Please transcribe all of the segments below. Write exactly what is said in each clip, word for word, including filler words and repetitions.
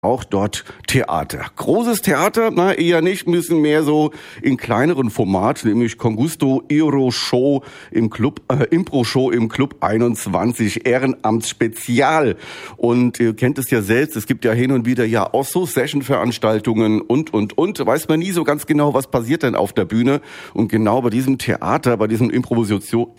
auch dort Theater. Großes Theater, na eher nicht, ein bisschen mehr so in kleineren Format, nämlich Congusto Iro Show im Club, äh, Impro Show im Club einundzwanzig, Ehrenamtsspezial. Und ihr kennt es ja selbst, es gibt ja hin und wieder ja auch so Session-Veranstaltungen und, und, und. Weiß man nie so ganz genau, was passiert denn auf der Bühne. Und genau bei diesem Theater, bei diesem Improvisation,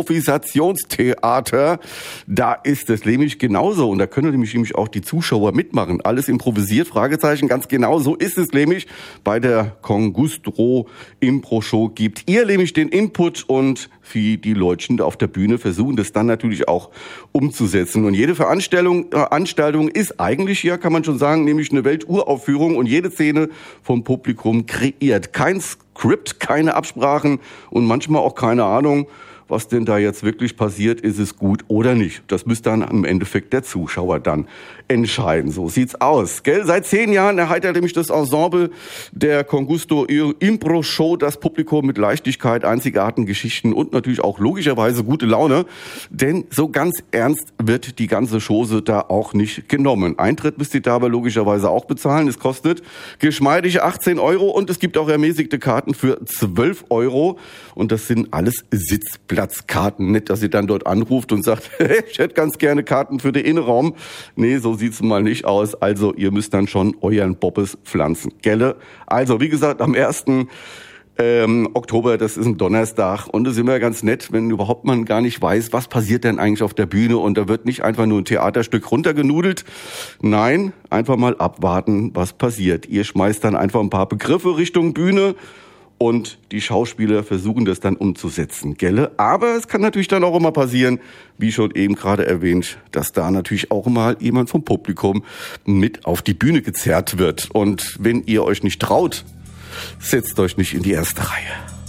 Improvisationstheater, da ist es nämlich genauso. Und da können nämlich, nämlich auch die Zuschauer mitmachen. Alles improvisiert, Fragezeichen, ganz genau, so ist es nämlich bei der Congusto Impro Show. Gibt ihr nämlich den Input und wie die Leutchen auf der Bühne versuchen das dann natürlich auch umzusetzen. Und jede Veranstaltung, äh, Veranstaltung ist eigentlich, ja, kann man schon sagen, nämlich eine Welturaufführung und jede Szene vom Publikum kreiert. Kein Skript, keine Absprachen und manchmal auch keine Ahnung, was denn da jetzt wirklich passiert, ist es gut oder nicht. Das müsste dann im Endeffekt der Zuschauer dann entscheiden. So sieht's aus. Gell? Seit zehn Jahren erheitert nämlich das Ensemble der Congusto Impro Show das Publikum mit Leichtigkeit, einzigartigen Geschichten und natürlich auch logischerweise gute Laune. Denn so ganz ernst wird die ganze Chose da auch nicht genommen. Eintritt müsst ihr dabei logischerweise auch bezahlen. Es kostet geschmeidige achtzehn Euro und es gibt auch ermäßigte Karten für zwölf Euro. Und das sind alles Sitzplatzkarten. Nicht, dass ihr dann dort anruft und sagt, ich hätte ganz gerne Karten für den Innenraum. Nee, so sieht's mal nicht aus. Also ihr müsst dann schon euren Bobbes pflanzen. Gelle? Also wie gesagt, am ersten Ähm, Oktober, das ist ein Donnerstag und es ist immer ganz nett, wenn überhaupt man gar nicht weiß, was passiert denn eigentlich auf der Bühne und da wird nicht einfach nur ein Theaterstück runtergenudelt. Nein, einfach mal abwarten, was passiert. Ihr schmeißt dann einfach ein paar Begriffe Richtung Bühne und die Schauspieler versuchen das dann umzusetzen, gelle? Aber es kann natürlich dann auch immer passieren, wie schon eben gerade erwähnt, dass da natürlich auch mal jemand vom Publikum mit auf die Bühne gezerrt wird. Und wenn ihr euch nicht traut, setzt euch nicht in die erste Reihe.